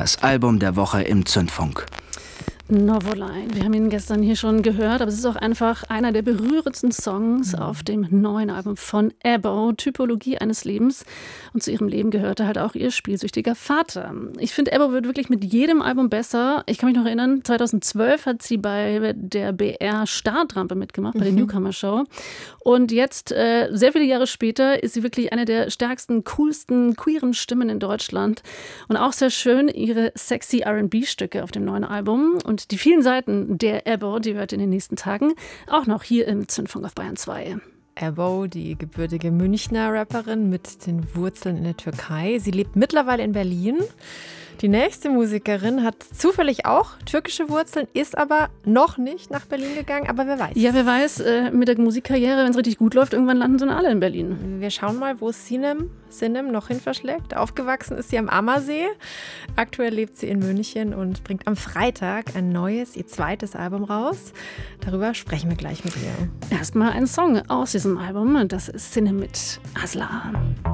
Das Album der Woche im Zündfunk. Novoline. Wir haben ihn gestern hier schon gehört, aber es ist auch einfach einer der berührendsten Songs auf dem neuen Album von Ebbo, Typologie eines Lebens. Und zu ihrem Leben gehörte halt auch ihr spielsüchtiger Vater. Ich finde, Ebbo wird wirklich mit jedem Album besser. Ich kann mich noch erinnern, 2012 hat sie bei der BR Startrampe mitgemacht, bei der Newcomer Show. Und jetzt, sehr viele Jahre später, ist sie wirklich eine der stärksten, coolsten, queeren Stimmen in Deutschland. Und auch sehr schön ihre sexy R&B-Stücke auf dem neuen Album. Und die vielen Seiten der Ebbo, die hört ihr in den nächsten Tagen auch noch hier im Zündfunk auf Bayern 2. Ebbo, die gebürtige Münchner Rapperin mit den Wurzeln in der Türkei. Sie lebt mittlerweile in Berlin. Die nächste Musikerin hat zufällig auch türkische Wurzeln, ist aber noch nicht nach Berlin gegangen, aber wer weiß. Ja, wer weiß, mit der Musikkarriere, wenn es richtig gut läuft, irgendwann landen sie alle in Berlin. Wir schauen mal, wo Sinem noch hin verschlägt. Aufgewachsen ist sie am Ammersee. Aktuell lebt sie in München und bringt am Freitag ein neues, ihr zweites Album raus. Darüber sprechen wir gleich mit ihr. Erstmal ein Song aus diesem Album, das ist Sinem mit Aslan.